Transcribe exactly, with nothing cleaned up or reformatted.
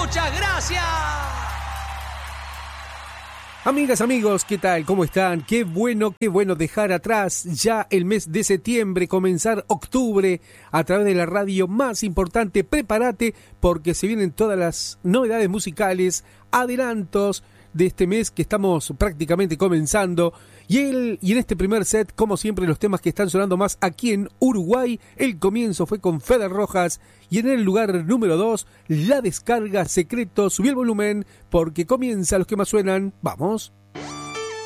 Muchas gracias. Amigas, amigos, ¿qué tal? ¿Cómo están? Qué bueno, qué bueno dejar atrás ya el mes de septiembre, comenzar octubre a través de la radio más importante. Prepárate porque se vienen todas las novedades musicales, adelantos de este mes que estamos prácticamente comenzando. Y, el, y en este primer set, como siempre, los temas que están sonando más aquí en Uruguay. El comienzo fue con Fede Rojas. Y en el lugar número dos, La Descarga, Secreto. Subí el volumen porque comienza los que más suenan. ¡Vamos!